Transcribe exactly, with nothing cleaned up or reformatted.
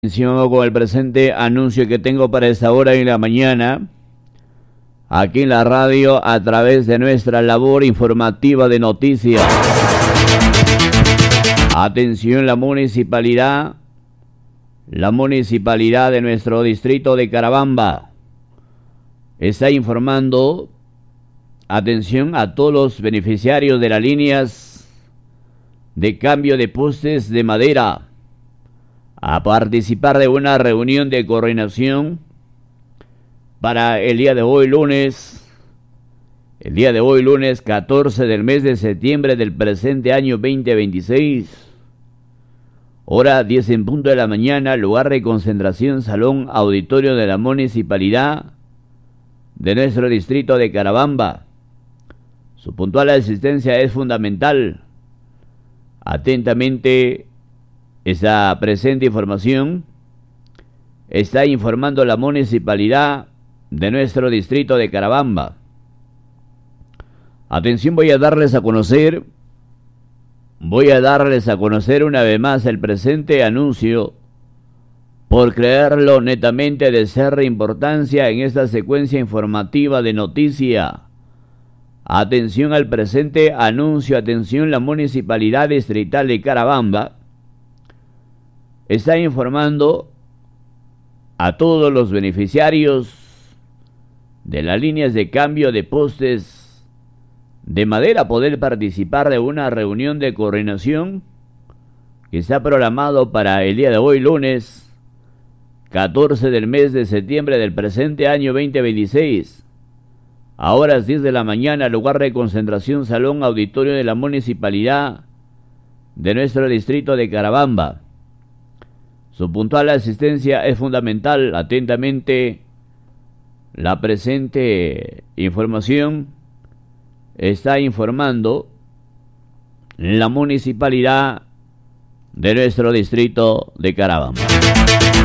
Atención con el presente anuncio que tengo para esta hora en la mañana, aquí en la radio, a través de nuestra labor informativa de noticias. Atención, la municipalidad, la municipalidad de nuestro distrito de Carabamba está informando, atención a todos los beneficiarios de las líneas de cambio de postes de madera, a participar de una reunión de coordinación para el día de hoy lunes, el día de hoy lunes catorce del mes de septiembre del presente año veinte veintiséis, hora diez en punto de la mañana, lugar de concentración, salón auditorio de la municipalidad de nuestro distrito de Carabamba. Su puntual asistencia es fundamental. Atentamente, esa presente información está informando la municipalidad de nuestro distrito de Carabamba. Atención, voy a darles a conocer, voy a darles a conocer una vez más el presente anuncio, por creerlo netamente de ser de importancia en esta secuencia informativa de noticia. Atención al presente anuncio, atención, la municipalidad distrital de Carabamba está informando a todos los beneficiarios de las líneas de cambio de postes de madera poder participar de una reunión de coordinación que está programado para el día de hoy lunes catorce del mes de septiembre del presente año veinte veintiséis, a horas diez de la mañana, lugar de concentración, salón auditorio de la municipalidad de nuestro distrito de Carabamba. Su puntual asistencia es fundamental. Atentamente, la presente información está informando la municipalidad de nuestro distrito de Carabamba.